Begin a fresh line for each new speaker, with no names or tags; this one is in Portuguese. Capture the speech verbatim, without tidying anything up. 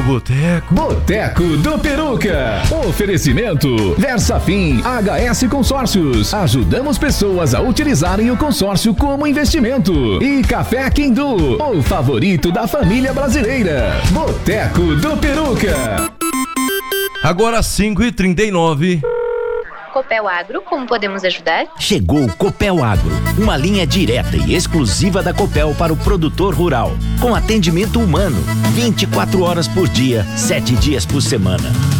Boteco.
Boteco do Peruca. Oferecimento Versafin H S Consórcios. Ajudamos pessoas a utilizarem o consórcio como investimento. E Café Quindu, o favorito da família brasileira. Boteco do Peruca.
Agora cinco e trinta e nove.
Copel Agro, como podemos ajudar?
Chegou o Copel Agro, uma linha direta e exclusiva da Copel para o produtor rural, com atendimento humano, vinte e quatro horas por dia, sete dias por semana.